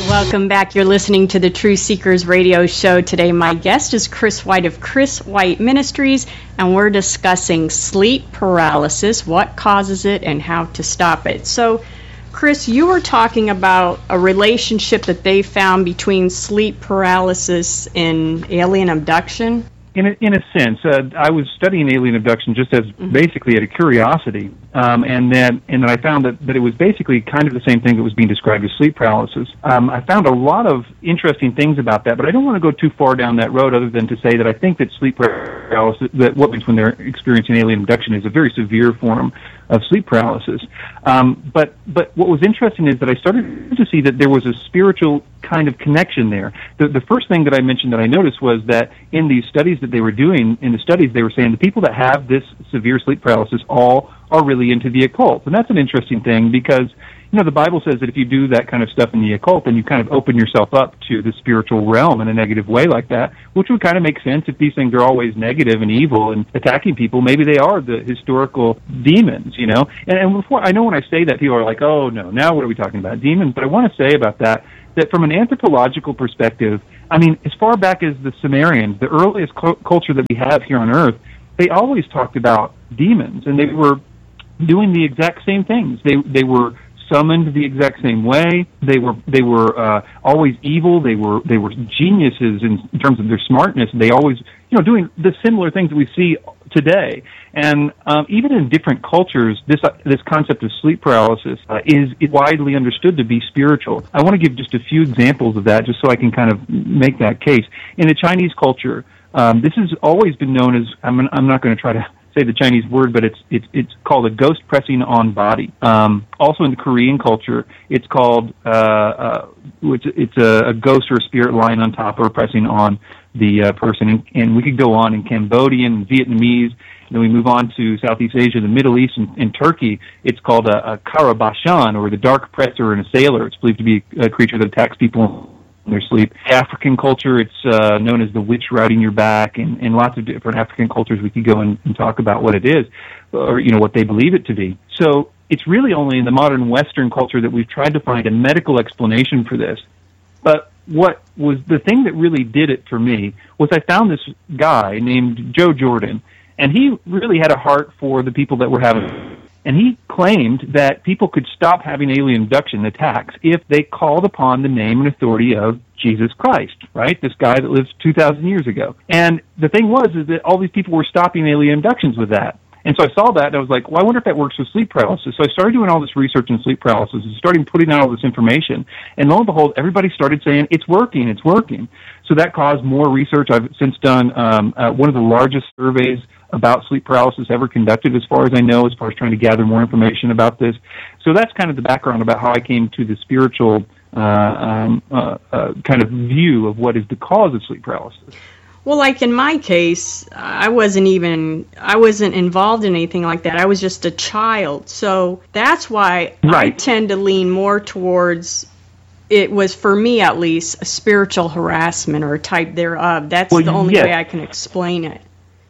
Welcome back. You're listening to the True Seekers radio show. Today my guest is Chris White of Chris White Ministries, and we're discussing sleep paralysis, what causes it, and how to stop it. So, Chris, you were talking about a relationship that they found between sleep paralysis and alien abduction. In a sense, I was studying alien abduction just as basically out of curiosity, and then I found that it was basically kind of the same thing that was being described as sleep paralysis. I found a lot of interesting things about that, but I don't want to go too far down that road other than to say that I think that sleep paralysis, that what happens when they're experiencing alien abduction, is a very severe form of sleep paralysis. But what was interesting is that I started to see that there was a spiritual kind of connection there. The first thing that I mentioned that I noticed was that in these studies that they were doing, in the studies they were saying the people that have this severe sleep paralysis all are really into the occult. And that's an interesting thing because, you know, the Bible says that if you do that kind of stuff in the occult, then you kind of open yourself up to the spiritual realm in a negative way like that, which would kind of make sense if these things are always negative and evil and attacking people. Maybe they are the historical demons, you know. And before, I know when I say that, people are like, oh, no, now what are we talking about? Demons? But I want to say about that from an anthropological perspective, I mean, as far back as the Sumerians, the earliest culture that we have here on Earth, they always talked about demons, and they were doing the exact same things. They were summoned the exact same way. They were always evil. They were geniuses in terms of their smartness. They always, you know, doing the similar things that we see today. And even in different cultures, this concept of sleep paralysis is widely understood to be spiritual. I want to give just a few examples of that, just so I can kind of make that case. In the Chinese culture, this has always been known as, I'm not going to try to say the Chinese word, but it's called a ghost pressing on body. Also in the Korean culture, it's called it's a ghost or a spirit lying on top or pressing on the person. And we could go on in Cambodian, Vietnamese. Then we move on to Southeast Asia, the Middle East, and Turkey. It's called a Karabashan, or the dark oppressor and assailer. It's believed to be a creature that attacks people in their sleep. African culture, it's known as the witch riding your back, and lots of different African cultures we could go and talk about what it is, or, you know, what they believe it to be. So it's really only in the modern Western culture that we've tried to find a medical explanation for this. But what was the thing that really did it for me was I found this guy named Joe Jordan, and he really had a heart for the people that were having. And he claimed that people could stop having alien abduction attacks if they called upon the name and authority of Jesus Christ, right? This guy that lived 2,000 years ago. And the thing was is that all these people were stopping alien abductions with that. And so I saw that, and I was like, well, I wonder if that works with sleep paralysis. So I started doing all this research in sleep paralysis and started putting out all this information. And lo and behold, everybody started saying, it's working, it's working. So that caused more research. I've since done one of the largest surveys about sleep paralysis ever conducted, as far as I know, as far as trying to gather more information about this. So that's kind of the background about how I came to the spiritual kind of view of what is the cause of sleep paralysis. Well, like in my case, I wasn't involved in anything like that. I was just a child. So that's why I tend to lean more towards, it was, for me at least, a spiritual harassment or a type thereof. That's the only way I can explain it.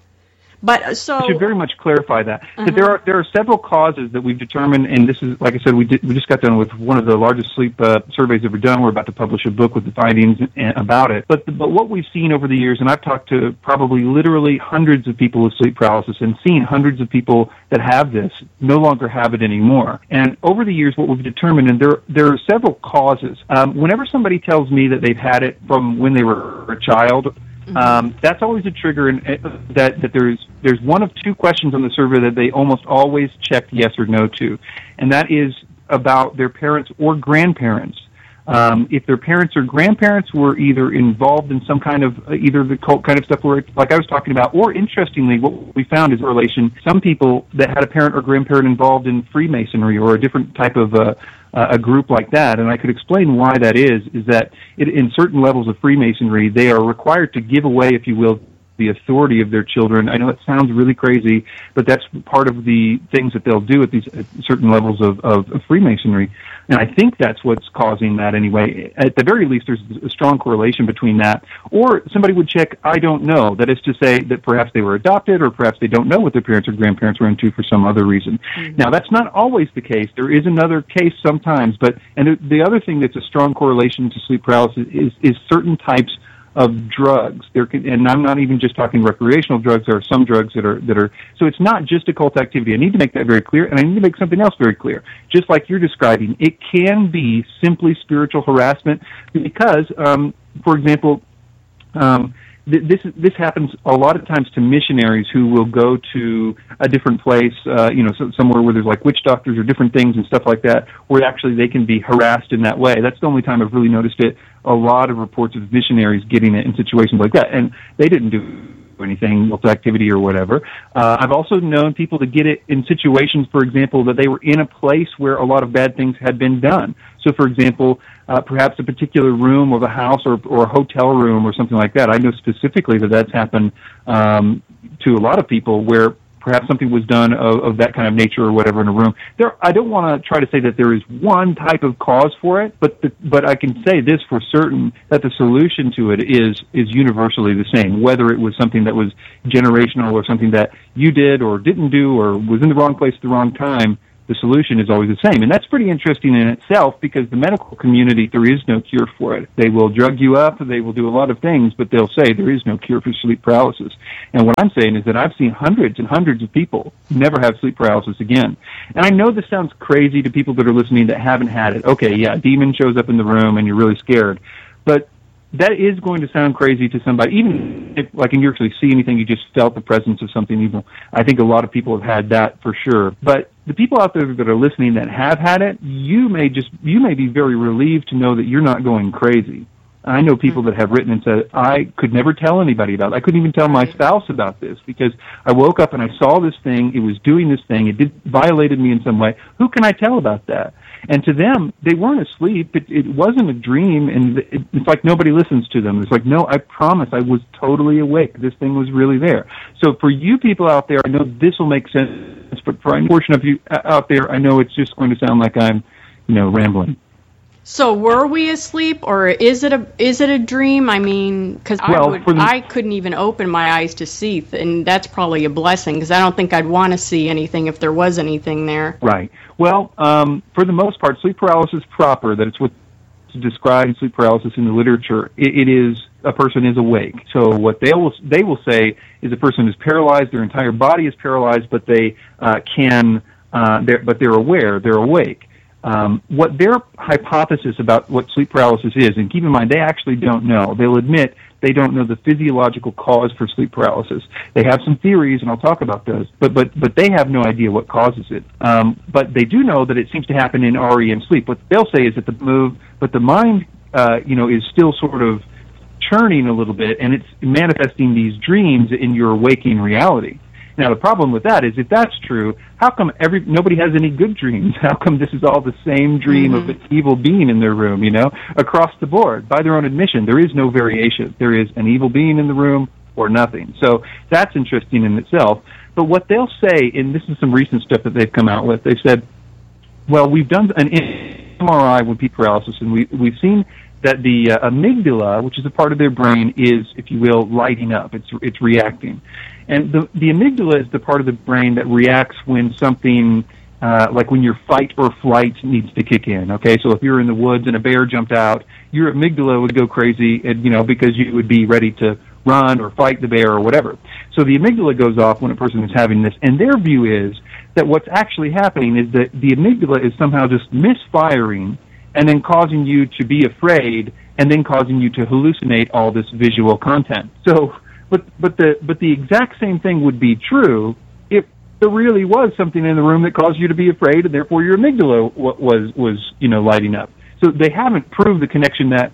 But so I should very much clarify that. That there are several causes that we've determined, and this is, like I said, we just got done with one of the largest sleep surveys ever done. We're about to publish a book with the findings about it. But what we've seen over the years, and I've talked to probably literally hundreds of people with sleep paralysis and seen hundreds of people that have this no longer have it anymore. And over the years, what we've determined, and there are several causes. Whenever somebody tells me that they've had it from when they were a child, that's always a trigger, and that there's one of two questions on the survey that they almost always check yes or no to, and that is about their parents or grandparents. If their parents or grandparents were either involved in some kind of either the cult kind of stuff, like I was talking about, or interestingly, what we found is a relation. Some people that had a parent or grandparent involved in Freemasonry or a different type of a group like that, and I could explain why that is that in certain levels of Freemasonry, they are required to give away, if you will, the authority of their children. I know it sounds really crazy, but that's part of the things that they'll do at these at certain levels of Freemasonry. And I think that's what's causing that anyway. At the very least, there's a strong correlation between that. Or somebody would check, I don't know. That is to say that perhaps they were adopted, or perhaps they don't know what their parents or grandparents were into for some other reason. Mm-hmm. Now, that's not always the case. There is another case sometimes. And the other thing that's a strong correlation to sleep paralysis is certain types of drugs. And I'm not even just talking recreational drugs. There are some drugs that are. So it's not just occult activity. I need to make that very clear, and I need to make something else very clear. Just like you're describing, it can be simply spiritual harassment because, for example, this happens a lot of times to missionaries who will go to a different place, somewhere where there's like witch doctors or different things and stuff like that, where actually they can be harassed in that way. That's the only time I've really noticed it. A lot of reports of missionaries getting it in situations like that, and they didn't do anything, activity or whatever. I've also known people to get it in situations, for example, that they were in a place where a lot of bad things had been done. So, for example, perhaps a particular room of a house or a hotel room or something like that. I know specifically that that's happened to a lot of people where perhaps something was done of that kind of nature or whatever in a room. I don't want to try to say that there is one type of cause for it, but I can say this for certain, that the solution to it is universally the same, whether it was something that was generational or something that you did or didn't do or was in the wrong place at the wrong time. The solution is always the same. And that's pretty interesting in itself because the medical community, there is no cure for it. They will drug you up, they will do a lot of things, but they'll say there is no cure for sleep paralysis. And what I'm saying is that I've seen hundreds and hundreds of people never have sleep paralysis again. And I know this sounds crazy to people that are listening that haven't had it. Okay, yeah, a demon shows up in the room and you're really scared. But that is going to sound crazy to somebody, even if, like, you actually see anything, you just felt the presence of something evil. I think a lot of people have had that for sure. But the people out there that are listening that have had it, you may be very relieved to know that you're not going crazy. I know people that have written and said, I could never tell anybody about it. I couldn't even tell my spouse about this because I woke up and I saw this thing, it was doing this thing, it violated me in some way. Who can I tell about that? And to them, they weren't asleep. It wasn't a dream, and it's like nobody listens to them. It's like, no, I promise, I was totally awake. This thing was really there. So for you people out there, I know this will make sense, but for a portion of you out there, I know it's just going to sound like I'm, rambling. So were we asleep, or is it a dream? I mean, because I couldn't even open my eyes to see, and that's probably a blessing, because I don't think I'd want to see anything if there was anything there. Right. Well, for the most part, sleep paralysis proper, that it's what to describe sleep paralysis in the literature, it is a person is awake. So what they will say is a person is paralyzed, their entire body is paralyzed, but they but they're aware, they're awake. What their hypothesis about what sleep paralysis is, and keep in mind, they actually don't know. They'll admit they don't know the physiological cause for sleep paralysis. They have some theories, and I'll talk about those, but they have no idea what causes it. But they do know that it seems to happen in REM sleep. What they'll say is that the mind, is still sort of churning a little bit, and it's manifesting these dreams in your waking reality. Now, the problem with that is, if that's true, how come nobody has any good dreams? How come this is all the same dream of an evil being in their room, across the board? By their own admission, there is no variation. There is an evil being in the room or nothing. So that's interesting in itself. But what they'll say, and this is some recent stuff that they've come out with, they've said, well, we've done an MRI with sleep paralysis, and we've seen that the amygdala, which is a part of their brain, is, if you will, lighting up. It's reacting. And the amygdala is the part of the brain that reacts when something, like when your fight or flight needs to kick in, okay? So if you're in the woods and a bear jumped out, your amygdala would go crazy, because you would be ready to run or fight the bear or whatever. So the amygdala goes off when a person is having this. And their view is that what's actually happening is that the amygdala is somehow just misfiring and then causing you to be afraid and then causing you to hallucinate all this visual content. So, but the exact same thing would be true if there really was something in the room that caused you to be afraid, and therefore your amygdala was lighting up. So they haven't proved the connection that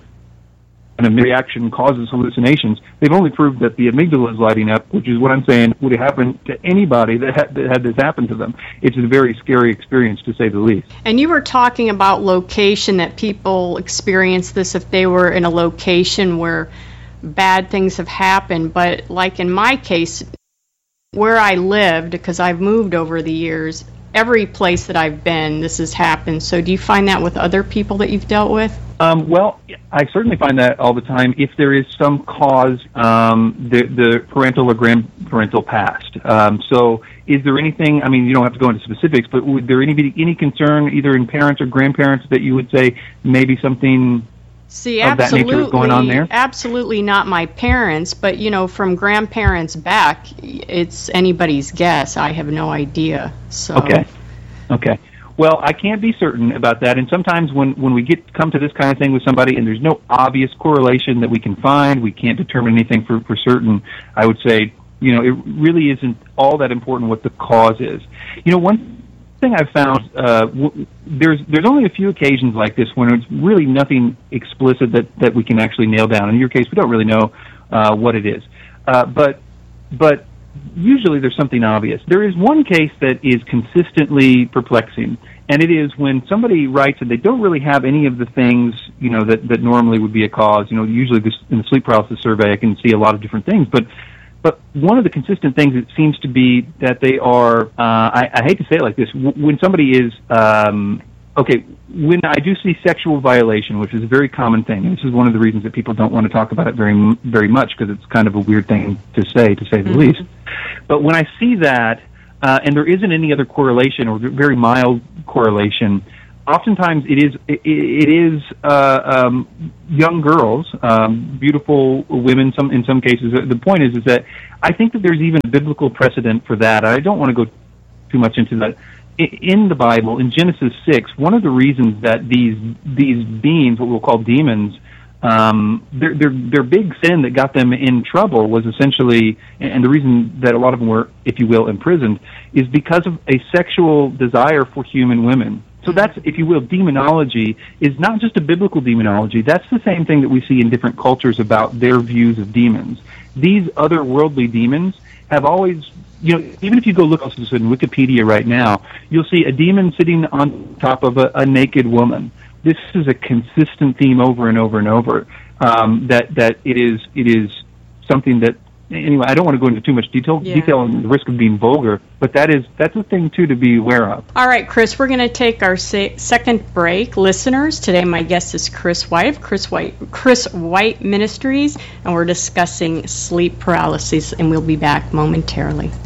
a reaction causes hallucinations. They've only proved that the amygdala is lighting up, which is what I'm saying would happen to anybody that had this happen to them. It's a very scary experience, to say the least. And you were talking about location, that people experience this if they were in a location where bad things have happened, but like in my case, where I lived, because I've moved over the years, every place that I've been, this has happened. So do you find that with other people that you've dealt with? Well, I certainly find that all the time. If there is some cause, the parental or grandparental past. So is there anything, I mean, you don't have to go into specifics, but would there any concern either in parents or grandparents that you would say maybe something of that nature is going on there? Absolutely not my parents, but, from grandparents back, it's anybody's guess. I have no idea. So. Okay. Well, I can't be certain about that, and sometimes when we come to this kind of thing with somebody and there's no obvious correlation that we can find, we can't determine anything for certain, I would say, it really isn't all that important what the cause is. One thing I've found, there's only a few occasions like this when it's really nothing explicit that we can actually nail down. In your case, we don't really know what it is. But usually there's something obvious. There is one case that is consistently perplexing, and it is when somebody writes that they don't really have any of the things, that normally would be a cause. Usually in the sleep paralysis survey I can see a lot of different things, but one of the consistent things, it seems to be that they are, I hate to say it like this, when somebody is, when I do see sexual violation, which is a very common thing, and this is one of the reasons that people don't want to talk about it very, very much, because it's kind of a weird thing to say the least. But when I see that, and there isn't any other correlation or very mild correlation, oftentimes it is young girls, beautiful women. In some cases, the point is that I think that there's even a biblical precedent for that. I don't want to go too much into that. In the Bible, in Genesis 6, one of the reasons that these beings, what we'll call demons, their big sin that got them in trouble was essentially, and the reason that a lot of them were, if you will, imprisoned, is because of a sexual desire for human women. So that's, if you will, demonology is not just a biblical demonology. That's the same thing that we see in different cultures about their views of demons. These otherworldly demons have always, even if you go look also in Wikipedia right now, you'll see a demon sitting on top of a naked woman. This is a consistent theme over and over and over. That it is something that, anyway, I don't want to go into too much detail on the risk of being vulgar, but that's a thing too to be aware of. All right, Chris, we're going to take our second break. Listeners, today my guest is Chris White of Chris White Ministries, and we're discussing sleep paralysis, and we'll be back momentarily.